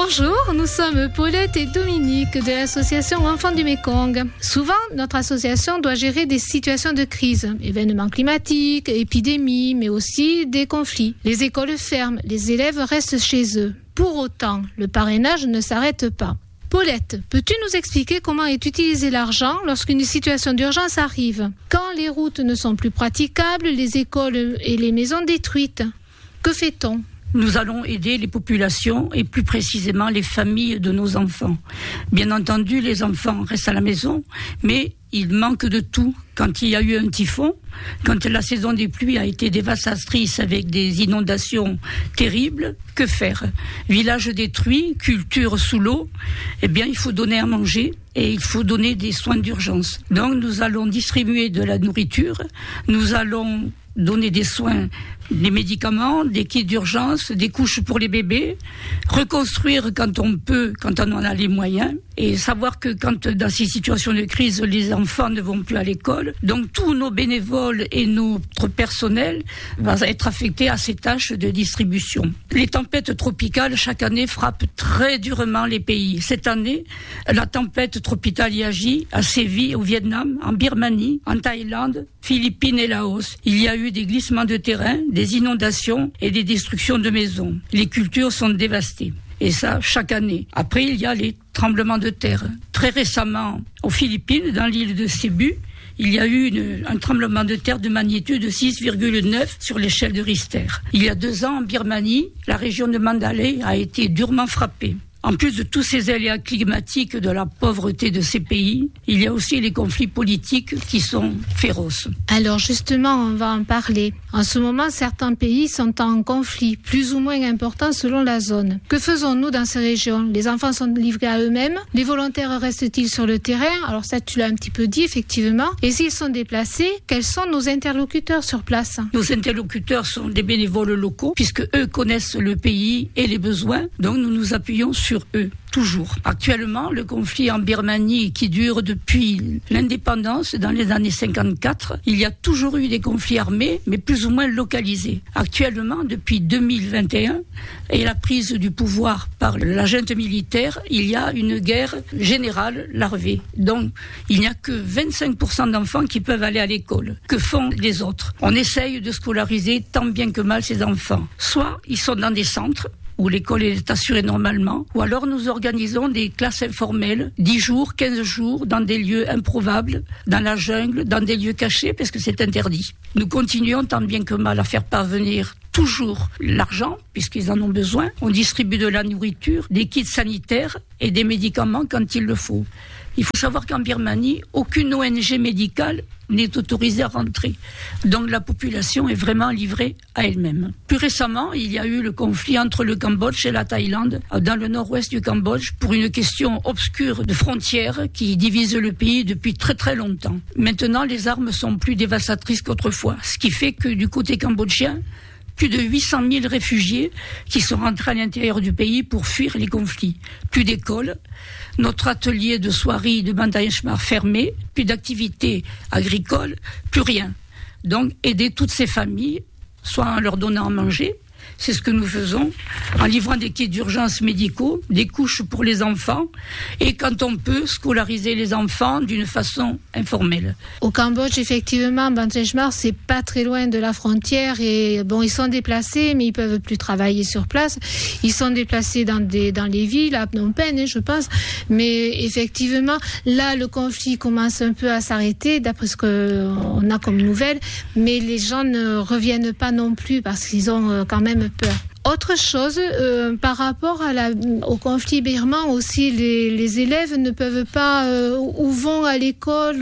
Bonjour, nous sommes Paulette et Dominique de l'association Enfants du Mékong. Souvent, notre association doit gérer des situations de crise, événements climatiques, épidémies, mais aussi des conflits. Les écoles ferment, les élèves restent chez eux. Pour autant, le parrainage ne s'arrête pas. Paulette, peux-tu nous expliquer comment est utilisé l'argent lorsqu'une situation d'urgence arrive? Quand les routes ne sont plus praticables, les écoles et les maisons détruites, que fait-on? Nous allons aider les populations et plus précisément les familles de nos enfants. Bien entendu, les enfants restent à la maison, mais il manque de tout. Quand il y a eu un typhon, quand la saison des pluies a été dévastatrice avec des inondations terribles, que faire? Village détruit, culture sous l'eau, eh bien il faut donner à manger et il faut donner des soins d'urgence. Donc nous allons distribuer de la nourriture, nous allons donner des soins, des médicaments, des kits d'urgence, des couches pour les bébés, reconstruire quand on peut, quand on en a les moyens, et savoir que quand dans ces situations de crise, les enfants ne vont plus à l'école, donc tous nos bénévoles et notre personnel va être affecté à ces tâches de distribution. Les tempêtes tropicales, chaque année, frappent très durement les pays. Cette année, la tempête tropicale Yagi a sévi au Vietnam, en Birmanie, en Thaïlande, Philippines et Laos. Il y a eu des glissements de terrain, des inondations et des destructions de maisons. Les cultures sont dévastées. Et ça, chaque année. Après, il y a les tremblements de terre. Très récemment, aux Philippines, dans l'île de Cebu, il y a eu un tremblement de terre de magnitude 6,9 sur l'échelle de Richter. Il y a 2 ans, en Birmanie, la région de Mandalay a été durement frappée. En plus de tous ces aléas climatiques, de la pauvreté de ces pays, il y a aussi les conflits politiques qui sont féroces. Alors justement, on va en parler. En ce moment, certains pays sont en conflit, plus ou moins importants selon la zone. Que faisons-nous dans ces régions? Les enfants sont livrés à eux-mêmes? Les volontaires restent-ils sur le terrain? Alors ça, tu l'as un petit peu dit, effectivement. Et s'ils sont déplacés, quels sont nos interlocuteurs sur place? Nos interlocuteurs sont des bénévoles locaux, puisque eux connaissent le pays et les besoins. Donc nous nous appuyons sur eux, toujours. Actuellement, le conflit en Birmanie qui dure depuis l'indépendance dans les années 54, il y a toujours eu des conflits armés, mais plus ou moins localisés. Actuellement, depuis 2021 et la prise du pouvoir par la junte militaire, il y a une guerre générale larvée. Donc, il n'y a que 25% d'enfants qui peuvent aller à l'école. Que font les autres? On essaye de scolariser tant bien que mal ces enfants. Soit ils sont dans des centres où l'école est assurée normalement, ou alors nous organisons des classes informelles, 10 jours, 15 jours, dans des lieux improbables, dans la jungle, dans des lieux cachés, parce que c'est interdit. Nous continuons tant bien que mal à faire parvenir toujours l'argent, puisqu'ils en ont besoin. On distribue de la nourriture, des kits sanitaires et des médicaments quand il le faut. Il faut savoir qu'en Birmanie, aucune ONG médicale n'est autorisée à rentrer. Donc la population est vraiment livrée à elle-même. Plus récemment, il y a eu le conflit entre le Cambodge et la Thaïlande, dans le nord-ouest du Cambodge, pour une question obscure de frontières qui divise le pays depuis très très longtemps. Maintenant, les armes sont plus dévastatrices qu'autrefois, ce qui fait que du côté cambodgien, plus de 800 000 réfugiés qui sont rentrés à l'intérieur du pays pour fuir les conflits. Plus d'écoles, notre atelier de soierie de Bandai-Shmar fermé, plus d'activités agricoles, plus rien. Donc aider toutes ces familles, soit en leur donnant à manger, c'est ce que nous faisons, en livrant des kits d'urgence médicaux, des couches pour les enfants, et quand on peut, scolariser les enfants d'une façon informelle. Au Cambodge, effectivement, Bandai-Shmar, c'est pas très loin de la frontière, et bon, ils sont déplacés, mais ils peuvent plus travailler sur place. Ils sont déplacés dans les villes, à Phnom Penh, je pense. Mais effectivement, là, le conflit commence un peu à s'arrêter, d'après ce qu'on a comme nouvelles, mais les gens ne reviennent pas non plus, parce qu'ils ont quand même peur. Autre chose, par rapport au conflit birman aussi, les élèves ne peuvent pas ou vont à l'école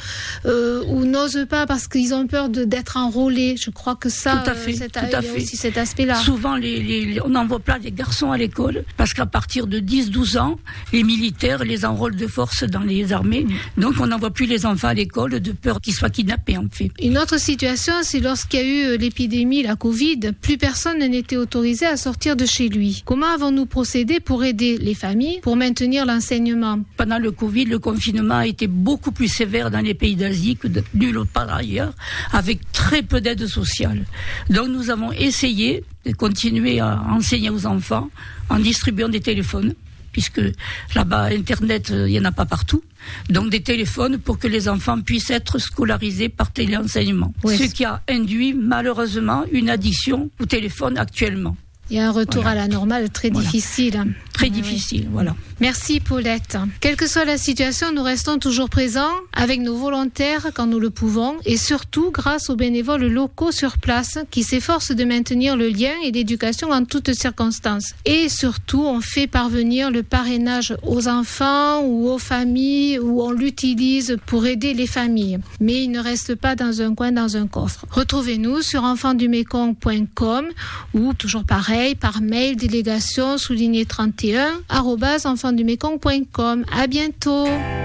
ou n'osent pas parce qu'ils ont peur d'être enrôlés. Je crois que ça, tout à fait. Il y a aussi cet aspect-là. Souvent, on n'envoie pas les garçons à l'école parce qu'à partir de 10-12 ans, les militaires les enrôlent de force dans les armées. Donc, on n'envoie plus les enfants à l'école de peur qu'ils soient kidnappés, en fait. Une autre situation, c'est lorsqu'il y a eu l'épidémie, la Covid, plus personne n'était autorisé autorisé à sortir de chez lui. Comment avons-nous procédé pour aider les familles pour maintenir l'enseignement? Pendant le Covid, le confinement a été beaucoup plus sévère dans les pays d'Asie que nulle part ailleurs, avec très peu d'aide sociale. Donc nous avons essayé de continuer à enseigner aux enfants en distribuant des téléphones, puisque là-bas, Internet, il n'y en a pas partout. Donc des téléphones pour que les enfants puissent être scolarisés par téléenseignement. Oui. Ce qui a induit malheureusement une addiction au téléphone actuellement. Il y a un retour à la normale très difficile. Très difficile, voilà. Merci Paulette. Quelle que soit la situation, nous restons toujours présents avec nos volontaires quand nous le pouvons et surtout grâce aux bénévoles locaux sur place qui s'efforcent de maintenir le lien et l'éducation en toutes circonstances. Et surtout, on fait parvenir le parrainage aux enfants ou aux familles ou on l'utilise pour aider les familles. Mais il ne reste pas dans un coin, dans un coffre. Retrouvez-nous sur enfantsdumekong.com ou toujours pareil par mail délégation _31 @enfantsdumekong.com. À bientôt.